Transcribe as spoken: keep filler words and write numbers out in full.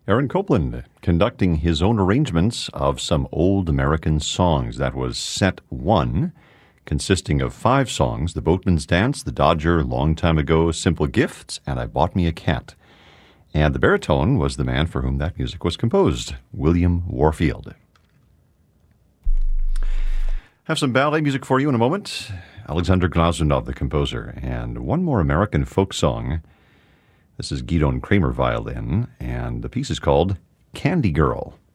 Aaron Copland conducting his own arrangements of some old American songs. That was set one, consisting of five songs: The Boatman's Dance, The Dodger, Long Time Ago, Simple Gifts, and I Bought Me a Cat. And the baritone was the man for whom that music was composed, William Warfield. Have some ballet music for you in a moment. Alexander Glazunov, the composer, and one more American folk song. This is Gidon Kramer violin, and the piece is called Candy Girl.